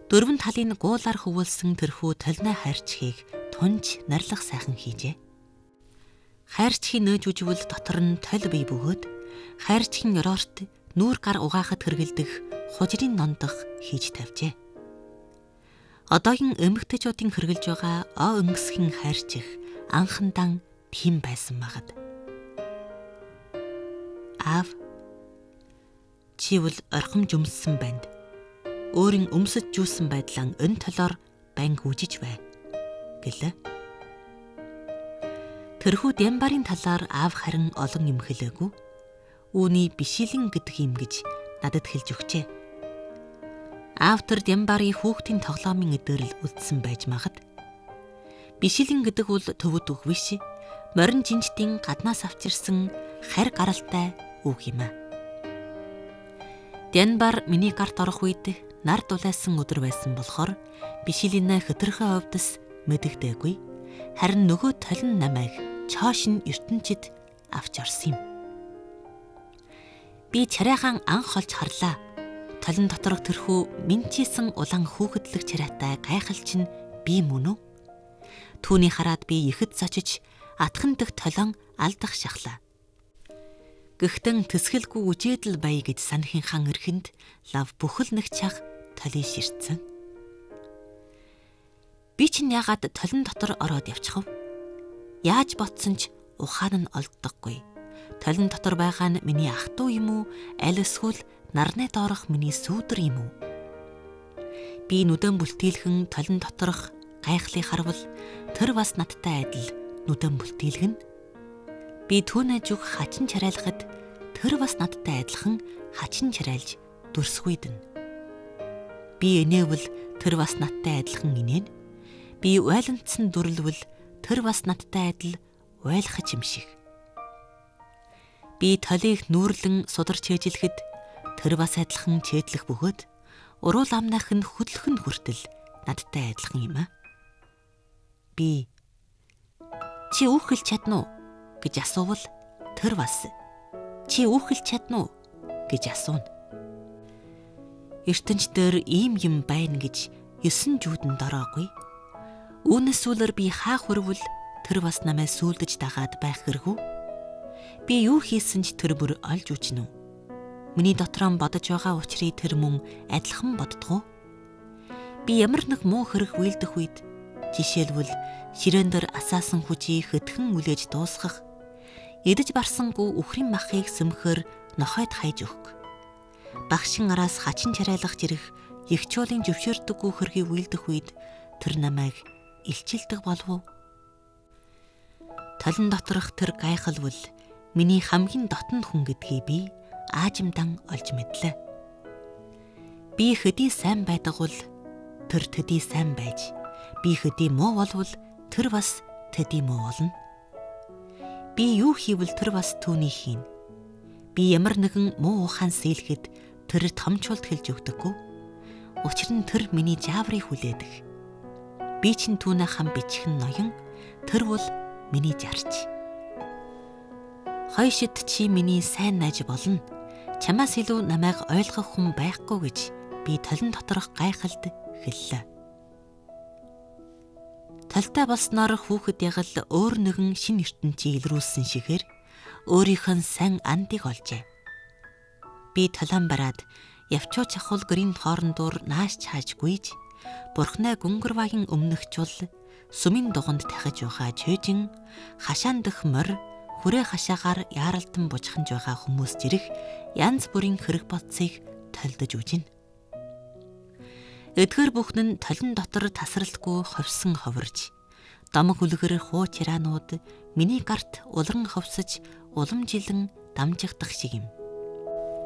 Дөрвөн талын гуулаар хөвөлсөн тэрхүү толиной хайрчхийг тунж нарилах сайхан хийжээ. Хайрчхийн нөөж үжвэл дотор нь толь бий бөгөөд хайрчхийн ёроорт нүүр гар угаахад хэрэгэлдэх хужирын нондох хийж тавьжээ. Одоогийн эмэгтэйчүүдийн хэрглэж байгаа о өнгөсгөн хайрчих анхандан тийм байсан магад. Аав, чи бол орхим жөмссөн банд. Өөрийн өмсөж жүүсэн байдлаа өн толоор банг үжиж бай гэлээ. Тэрхүү Дянбарын талаар аав харин олон юм хэлээгүй. Үүний бишилэн гэдэг юм гэж надад хэлж өгчээ. Аав тэр Дянбарын хүүхдийн тоглоомын эдэрэл үлдсэн байж магад. Бишилэн гэдэг бол төвөд үг биш. Морин жинжтийн гаднаас авчирсан харь гаралтай үг юм а. Дянбар миний гарт орох үед нар дулайсан өдөр байсан болохоор бишилинэ хөтөрхөө овдос мэдэгдээгүй. Харин нөгөө толин намайг чоошин ертөнчид авч орсон юм. Би чарайхан анх олж харлаа. Толин дотор тэрхүү минчээсэн улаан хүүхэдлэг чарайтай гайхалч нь би мөн үү? Түүний хараад би ихэд зочиж атхан дэх толон алдах шахлаа. Гэхдээ төсгөлгүй үжээдэл бай гэж санахынхан эрхэнд лав бүхэл нэг чах толын ширцэн. Би чинь яагаад толин дотор ороод явчих вэ? Яаж ботсон ч ухаан нь олддоггүй. Толин дотор байгаа нь миний ах トゥ юм уу? Аль эсвэл нарны доорох миний сүүдэр юм уу? Би нүдэн бүлтийлхэн толин доторх гайхлыг харвал тэр бас надтай адил нүдэн бүлтийлгэн. Би түүнээ зүг хачин чарайлахад тэр бас надтай адилхан хачин чарайлж дүрсгүйдэн. Би энэвэл тэр бас надтай адилхан инээн. Би уйлантсан дүрлвэл тэр бас надтай адил уйлах юм шиг. Би толийг нүүрлэн сударч ээжлэхэд тэр бас адилхан чэйдлэх бөгөөд уруул амнах нь хөдлөх нь хүртэл надтай адилхан юм а. Би чи үхэлж чадна уу гэж асуувал тэр бас чи үхэлж чадна уу гэж асууна. Ертөнч дээр ийм юм байна гэж 9 жүүдэнд ороогүй. Үүнээс сүүлэр би хаа хүрвэл тэр бас намайг сүулдэж дагаад байх хэрэг үү? Би юу хийсэн ч тэр бүр олж үчнэ үү? Миний дотроо бодож байгаа учрыг тэр мөн адилхан боддгоо. Би ямар нэг муу хэрэг үйлдэх үед жишээлбэл ширээн дээр асаасан хүчийг хөтгөн үлээж дуусгах, эдэж барсангүй үхрийн махыг сүмхөр нохойд хайж өгөх, багшин араас хачин чарайлах зэрэг ягчуулын зөвшөөрдөггүй хэргийг үйлдэх үед тэр намайг илчилдэг болов уу? Толин доторх тэр гайхалвал миний хамгийн дотнд хүн гэдгийг би аажимдан олж мэдлээ. Би хөдий сайн байдаг бол тэр төдий сайн байж, би хөдий муу болвол тэр бас төдий муу болно. Би юу хийвэл тэр бас түүний хийн. Би ямар нэгэн муу ухаан сэлэхэд тэр томчуулт хэлж өгдөггүй. Учир нь тэр миний жааврыг хүлээдэг. Би чинь түүнээ хам бичихэн ноён, тэр бол миний жарч. Хойшид чи миний сайн найж болно. Чамаас илүү намайг ойлгох хүн байхгүй гэж би толин доторх гайхалд хэллээ. Талтай болсноор хүүхэд ягал өөр нэгэн шин ертөнцийг илрүүлсэн шигээр өөрийнх нь сайн андыг олжээ. Би толон бараад явчууч ахвал гэрийн хоорондоор нааш чааж гүйж, бурхнаа гүнгэрвагийн өмнөх чул сүмийн дуганд тахиж байгаа чөжин хашаан дэх морь хүрээ хашаагаар яаралдан бужиханж байгаа хүмүүс зэрэг янз бүрийн хэрэг бодсыг толдож үжин. Эдгээр бүхэн нь толин дотор тасралтгүй ховсон ховирж, домог үлгэр хууч раанууд миний гарт улран ховсож уламжилан дамжигдах шиг юм.